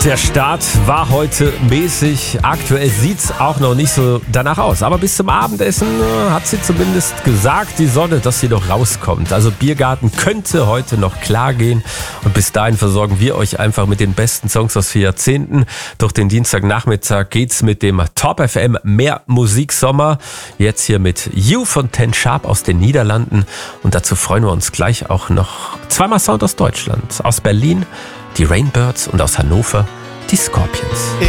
Der Start war heute mäßig. Aktuell sieht's auch noch nicht so danach aus. Aber bis zum Abendessen hat sie zumindest gesagt, die Sonne, dass sie noch rauskommt. Also Biergarten könnte heute noch klar gehen. Und bis dahin versorgen wir euch einfach mit den besten Songs aus 4 Jahrzehnten. Durch den Dienstagnachmittag geht's mit dem Top FM Mehr Musiksommer. Jetzt hier mit You von Ten Sharp aus den Niederlanden. Und dazu freuen wir uns gleich auch noch zweimal Sound aus Deutschland. Aus Berlin die Rainbirds und aus Hannover die Scorpions.